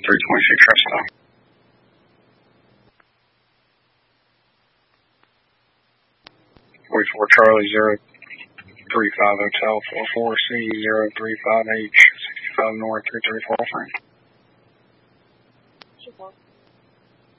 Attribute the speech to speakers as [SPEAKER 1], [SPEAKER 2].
[SPEAKER 1] 326 rest stop. 44 Charlie 035 Hotel 44C 035H 65 North 3343.